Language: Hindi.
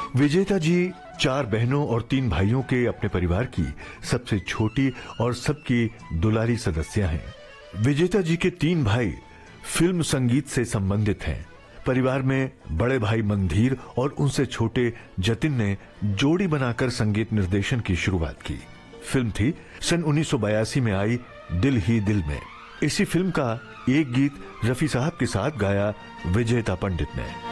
विजेता जी 4 बहनों और 3 भाइयों के अपने परिवार की सबसे छोटी और सबकी दुलारी सदस्य हैं। विजेता जी के 3 भाई फिल्म संगीत से संबंधित हैं। परिवार में बड़े भाई मंधीर और उनसे छोटे जतिन ने जोड़ी बनाकर संगीत निर्देशन की शुरुआत की। फिल्म थी सन 1982 में आई दिल ही दिल में। इसी फिल्म का एक गीत रफी साहब के साथ गाया विजेता पंडित ने।